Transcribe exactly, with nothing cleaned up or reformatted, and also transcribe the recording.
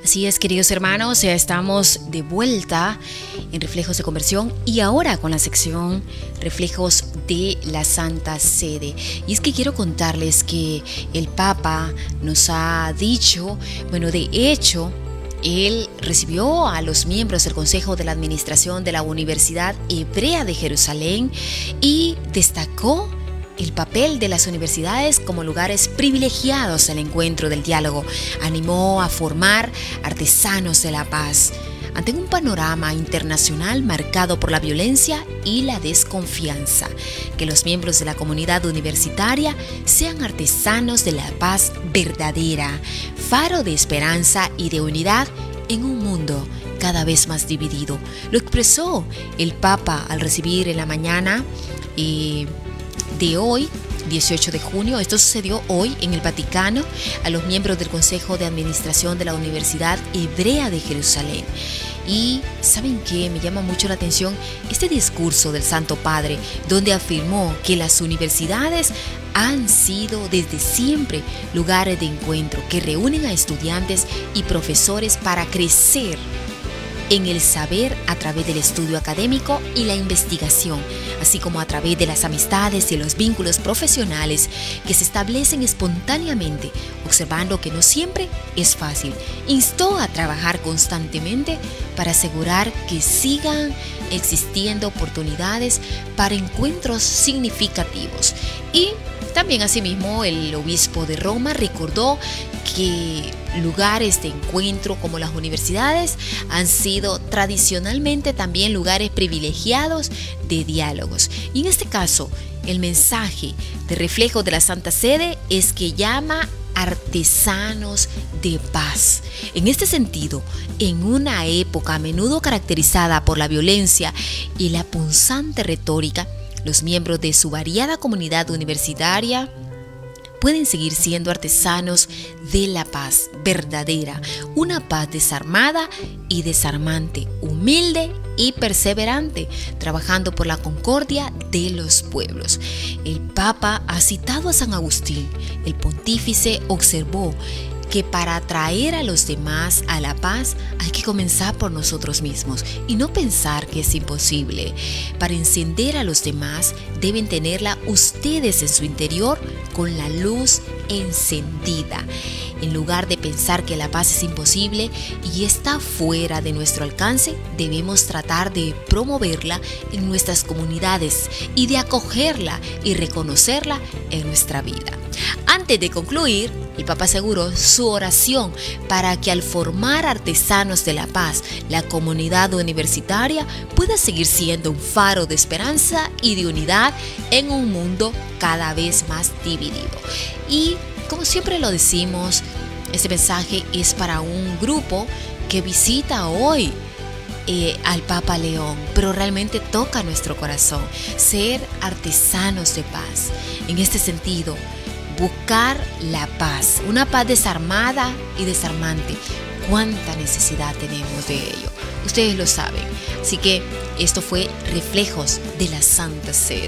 Así es, queridos hermanos, ya estamos de vuelta en Reflejos de Conversión y ahora con la sección Reflejos de la Santa Sede. Y es que quiero contarles que el Papa nos ha dicho, bueno, de hecho, él recibió a los miembros del Consejo de la Administración de la Universidad Hebrea de Jerusalén y destacó el papel de las universidades como lugares privilegiados al encuentro del diálogo. Animó a formar artesanos de la paz. Ante un panorama internacional marcado por la violencia y la desconfianza, que los miembros de la comunidad universitaria sean artesanos de la paz verdadera, faro de esperanza y de unidad en un mundo cada vez más dividido. Lo expresó el Papa al recibir en la mañana eh, de hoy, dieciocho de junio, esto sucedió hoy en el Vaticano, a los miembros del Consejo de Administración de la Universidad Hebrea de Jerusalén. Y ¿saben qué? Me llama mucho la atención este discurso del Santo Padre, donde afirmó que las universidades han sido desde siempre lugares de encuentro que reúnen a estudiantes y profesores para crecer en el saber a través del estudio académico y la investigación, así como a través de las amistades y los vínculos profesionales que se establecen espontáneamente, observando que no siempre es fácil. Instó a trabajar constantemente para asegurar que sigan existiendo oportunidades para encuentros significativos. Y también asimismo el obispo de Roma recordó que lugares de encuentro como las universidades han sido tradicionalmente también lugares privilegiados de diálogos. Y en este caso, el mensaje de Reflejo de la Santa Sede es que llama artesanos de paz. En este sentido, en una época a menudo caracterizada por la violencia y la punzante retórica, los miembros de su variada comunidad universitaria pueden seguir siendo artesanos de la paz verdadera, una paz desarmada y desarmante, humilde y perseverante, trabajando por la concordia de los pueblos. El Papa ha citado a San Agustín. El pontífice observó que para atraer a los demás a la paz hay que comenzar por nosotros mismos y no pensar que es imposible. Para encender a los demás deben tenerla ustedes en su interior con la luz encendida. En lugar de pensar que la paz es imposible y está fuera de nuestro alcance, debemos tratar de promoverla en nuestras comunidades y de acogerla y reconocerla en nuestra vida. Antes de concluir, el Papa aseguró su oración para que al formar artesanos de la paz, la comunidad universitaria pueda seguir siendo un faro de esperanza y de unidad en un mundo cada vez más dividido. Y como siempre lo decimos, este mensaje es para un grupo que visita hoy Eh, al Papa León, pero realmente toca nuestro corazón, ser artesanos de paz. En este sentido, buscar la paz, una paz desarmada y desarmante. ¿Cuánta necesidad tenemos de ello? Ustedes lo saben. Así que esto fue Reflejos de la Santa Sede.